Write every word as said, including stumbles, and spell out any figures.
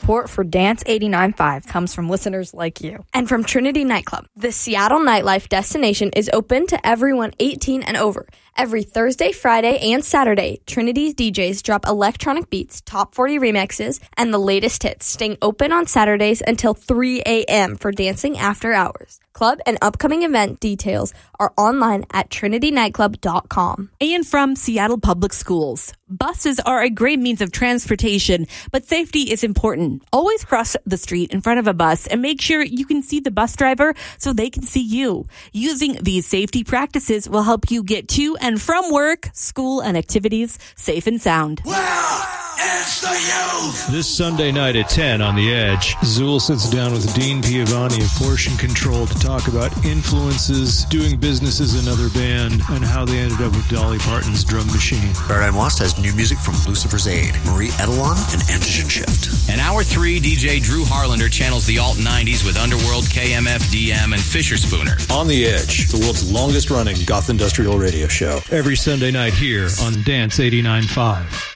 support for Dance eighty-nine point five comes from listeners like you. And from Trinity Nightclub. The Seattle nightlife destination is open to everyone eighteen and over. Every Thursday, Friday, and Saturday, Trinity's D Js drop electronic beats, top forty remixes, and the latest hits, staying open on Saturdays until three a.m. for dancing after hours. Club and upcoming event details are online at trinity nightclub dot com. And from Seattle Public Schools. Buses are a great means of transportation, but safety is important. Always cross the street in front of a bus and make sure you can see the bus driver so they can see you. Using these safety practices will help you get to and from work, school, and activities safe and sound. It's the youth! This Sunday night at ten on The Edge, Zool sits down with Dean Piavani of Portion Control to talk about influences, doing business as another band, and how they ended up with Dolly Parton's Drum Machine. Paradigm Lost has new music from Lucifer's Aid, Marie Edelon, and Antigen Shift. In hour three, D J Drew Harlander channels the alt nineties with Underworld, K M F D M, and Fisher Spooner. On The Edge, the world's longest running goth industrial radio show. Every Sunday night here on Dance eighty-nine point five.